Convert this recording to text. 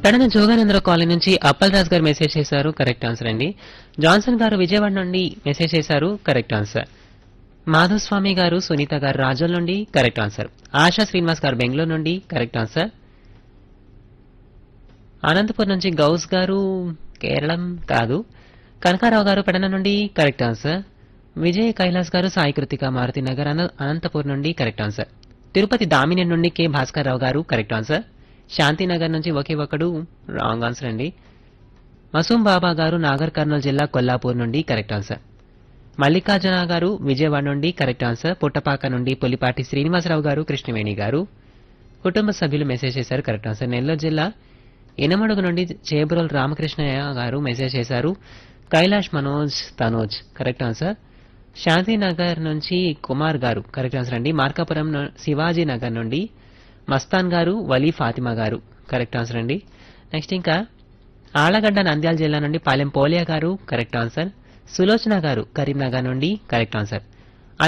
Pedana Jogananda Rao colony నుంచి అప్పల్ రాజ్ గారు message చేశారు. కరెక్ట్ ఆన్సర్ అండి. జాన్సన్ గారు విజయవాడ నుండి మెసేజ్ చేశారు. Correct answer. మాధవస్వామి గారు సునీత గారు రాజోల్ నుండి కరెక్ట్ ఆన్సర్. ఆశా శ్రీనివాస్ గారు బెంగళూరు నుండి కరెక్ట్ ఆన్సర్. అనంతపురం నుంచి గౌస్ గారు కేరళం కాదు. కనకారావు గారు పెడన నుండి కరెక్ట్ ఆన్సర్. విజయ్ కైలాస్ గారు సాయి కృతిక మారుతి నగర్ అనంతపూర్ నుండి కరెక్ట్ ఆన్సర్. తిరుపతి దామిని నుండి కె భాస్కర్ రావు గారు కరెక్ట్ ఆన్సర్. శాంతినగర్ నుంచి ఒకే ఒకడు రాంగ్ ఆన్సర్ అండి. మసూం బాబా గారు నాగర్ కర్నూలు జిల్లా కొల్లాపూర్ నుండి కరెక్ట్ ఆన్సర్. మల్లికార్జున గారు విజయవాడ నుండి కరెక్ట్ ఆన్సర్. పుట్టపాక నుండి పులిపాటి శ్రీనివాసరావు గారు కృష్ణవేణి గారు కుటుంబ సభ్యులు మెసేజ్ చేశారు. Correct answer. నెల్లూరు జిల్లా ఇనమడుగు నుండి చేబ్రోల్ రామకృష్ణయ్య గారు మెసేజ్ చేశారు. Kailash Manoj Tanoj correct answer. శాంతినగర్ నుంచి కుమార్ గారు కరెక్ట్ ఆన్సర్ అండి. మార్కాపురం శివాజీ నగర్ నుండి మస్తాన్ గారు వలీ ఫాతిమా గారు కరెక్ట్ ఆన్సర్ అండి. నెక్స్ట్ ఇంకా ఆళ్లగడ్డ నంద్యాల జిల్లా నుండి పాలెం పోలియా గారు కరెక్ట్ ఆన్సర్. సులోచన గారు కరీంనగర్ నుండి కరెక్ట్ ఆన్సర్.